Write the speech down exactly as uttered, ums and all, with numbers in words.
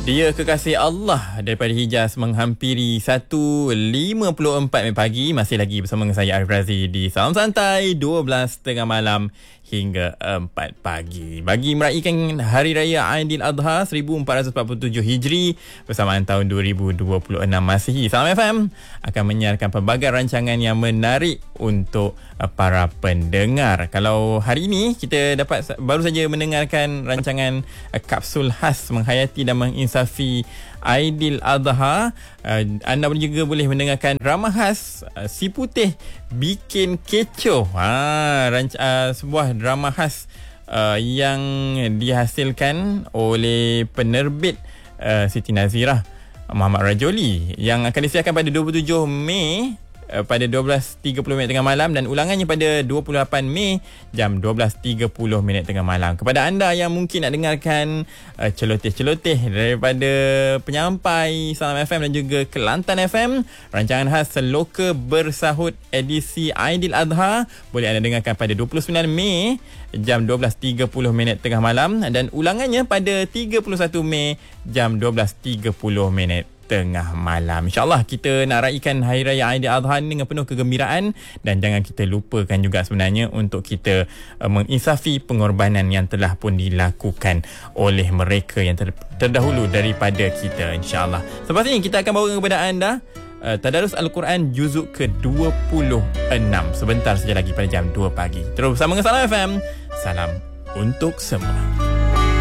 Dia kekasih Allah daripada Hijaz menghampiri satu lima puluh empat pagi. Masih lagi bersama dengan saya Arif Razi di Salam Santai dua belas tiga puluh malam hingga empat pagi. Bagi meraihkan Hari Raya Aidiladha seribu empat ratus empat puluh tujuh Hijri bersamaan tahun dua ribu dua puluh enam Masihi, Salam F M akan menyiarkan pelbagai rancangan yang menarik untuk para pendengar. Kalau hari ini kita dapat baru saja mendengarkan rancangan kapsul khas menghayati dan menginsafi Aidiladha, uh, anda juga boleh mendengarkan drama khas uh, Si Putih Bikin Kecoh. Ha, ranc- uh, sebuah drama khas uh, yang dihasilkan oleh penerbit uh, Siti Nazirah Muhammad Rajoli, yang akan disiarkan pada dua puluh tujuh Mei uh, pada dua belas tiga puluh minit tengah malam, dan ulangannya pada dua puluh lapan Mei jam dua belas tiga puluh minit tengah malam. Kepada anda yang mungkin nak dengarkan uh, celoteh-celoteh daripada penyampai Salam F M dan juga Kelantan F M, rancangan khas Seloka Bersahut edisi Aidiladha boleh anda dengarkan pada dua puluh sembilan Mei jam dua belas tiga puluh minit tengah malam, dan ulangannya pada tiga puluh satu Mei jam dua belas tiga puluh minit tengah malam. InsyaAllah kita nak raikan Hari Raya Aidiladha ni dengan penuh kegembiraan, dan jangan kita lupakan juga sebenarnya untuk kita uh, menginsafi pengorbanan yang telah pun dilakukan oleh mereka yang ter- terdahulu daripada kita, insyaAllah. Selepas ini kita akan bawa kepada anda uh, Tadarus Al-Quran juzuk ke dua puluh enam sebentar saja lagi pada jam dua pagi. Terus bersama dengan Salam F M. Salam untuk semua.